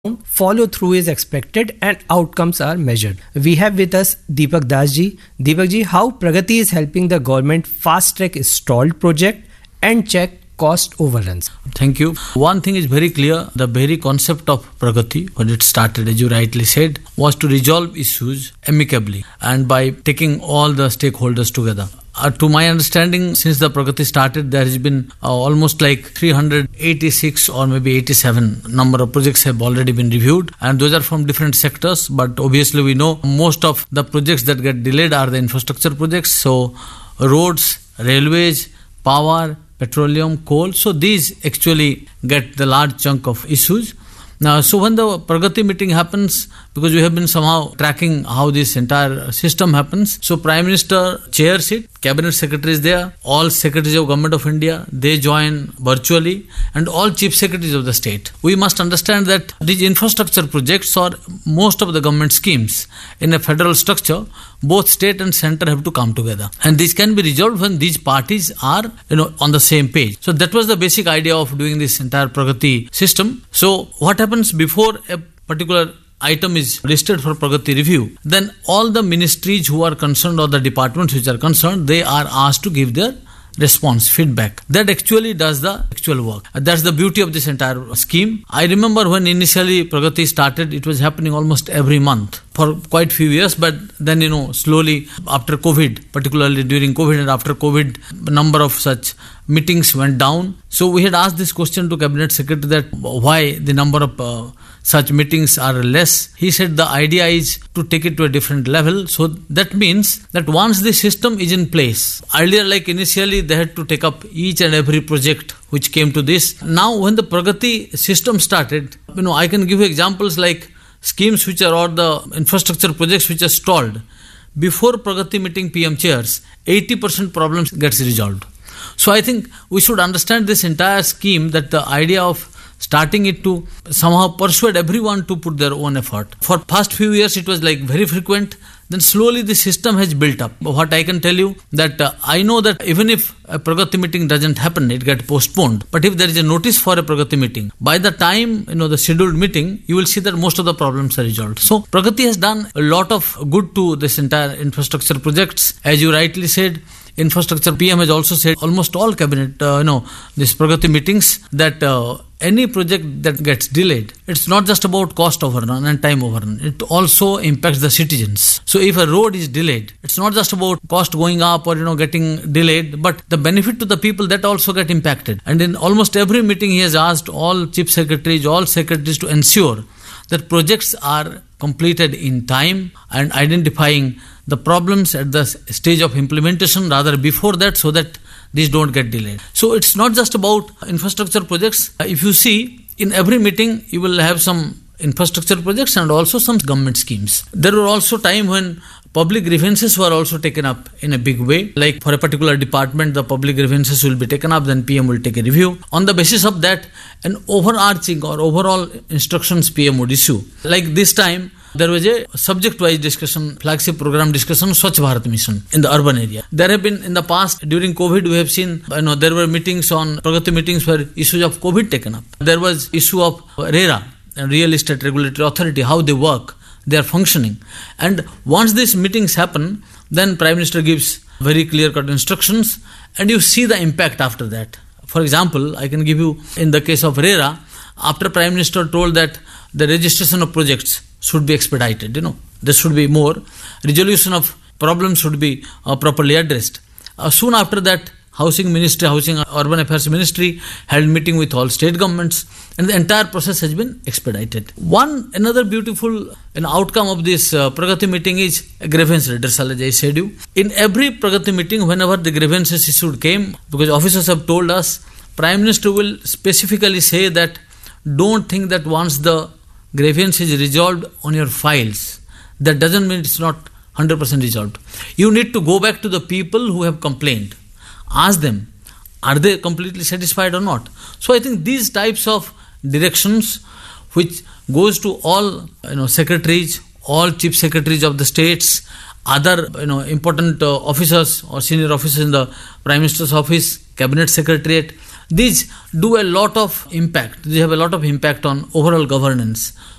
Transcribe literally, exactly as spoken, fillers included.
follow through is expected and outcomes are measured. We have with us Deepak Das ji. Deepak ji, how Pragati is helping the government fast track stalled project and check cost overruns? Thank you. One thing is very clear, the very concept of Pragati, when it started, as you rightly said, was to resolve issues amicably and by taking all the stakeholders together. Uh, to my understanding, since the Pragati started, there has been uh, almost like three hundred eighty-six or maybe eighty-seven number of projects have already been reviewed, and those are from different sectors. But obviously, we know most of the projects that get delayed are the infrastructure projects. So, roads, railways, power, petroleum, coal. So, these actually get the large chunk of issues. Now, so when the Pragati meeting happens, because we have been somehow tracking how this entire system happens, so Prime Minister chairs it, Cabinet Secretary is there, all Secretaries of Government of India, they join virtually, and all Chief Secretaries of the state. We must understand that these infrastructure projects or most of the government schemes in a federal structure, both state and center have to come together. And this can be resolved when these parties are, you know, on the same page. So that was the basic idea of doing this entire Pragati system. So what happens before a particular item is listed for Pragati review, then all the ministries who are concerned or the departments which are concerned, they are asked to give their response, feedback. That actually does the actual work. That's the beauty of this entire scheme. I remember when initially Pragati started, it was happening almost every month for quite few years, but then, you know, slowly after COVID, particularly during COVID and after COVID, number of such meetings went down. So we had asked this question to Cabinet Secretary that why the number of uh, such meetings are less. He said the idea is to take it to a different level. So that means that once the system is in place, earlier like initially they had to take up each and every project which came to this. Now when the Pragati system started, you know, I can give you examples like schemes which are or the infrastructure projects which are stalled. Before Pragati meeting P M chairs, eighty percent problems gets resolved. So I think we should understand this entire scheme, that the idea of starting it to somehow persuade everyone to put their own effort. For past few years it was like very frequent, then slowly the system has built up. What I can tell you that uh, I know that even if a Pragati meeting doesn't happen, it gets postponed. But if there is a notice for a Pragati meeting, by the time, you know, the scheduled meeting, you will see that most of the problems are resolved. So Pragati has done a lot of good to this entire infrastructure projects. As you rightly said, infrastructure P M has also said almost all cabinet, uh, you know, this Pragati meetings, that uh, any project that gets delayed, it's not just about cost overrun and time overrun. It also impacts the citizens. So if a road is delayed, it's not just about cost going up or, you know, getting delayed, but the benefit to the people that also get impacted. And in almost every meeting, he has asked all chief secretaries, all secretaries to ensure that projects are completed in time and identifying the problems at the stage of implementation rather before that, so that these don't get delayed. So it's not just about infrastructure projects. If you see, in every meeting you will have some infrastructure projects and also some government schemes. There were also time when public grievances were also taken up in a big way. Like for a particular department, the public grievances will be taken up, then P M will take a review. On the basis of that, an overarching or overall instructions P M would issue. Like this time, there was a subject-wise discussion, flagship program discussion, Swachh Bharat Mission in the urban area. There have been, in the past, during COVID, we have seen, you know, there were meetings on, Pragati meetings where issues of COVID taken up. There was issue of RERA, Real Estate Regulatory Authority, how they work, they are functioning. And once these meetings happen, then Prime Minister gives very clear-cut instructions and you see the impact after that. For example, I can give you, in the case of RERA, after Prime Minister told that the registration of projects should be expedited, you know, there should be more, resolution of problems should be uh, properly addressed. Uh, soon after that, Housing Ministry, Housing Urban Affairs Ministry held meeting with all state governments, and the entire process has been expedited. One another beautiful an outcome of this uh, Pragati meeting is grievance redressal, as I said you. In every Pragati meeting, whenever the grievances issued came, because officers have told us, Prime Minister will specifically say that don't think that once the grievance is resolved on your files, that doesn't mean it's not one hundred percent resolved. You need to go back to the people who have complained. Ask them, are they completely satisfied or not? So I think these types of directions which goes to all, you know, secretaries, all chief secretaries of the states, other, you know, important uh, officers or senior officers in the Prime Minister's office, Cabinet Secretariat, these do a lot of impact. They have a lot of impact on overall governance.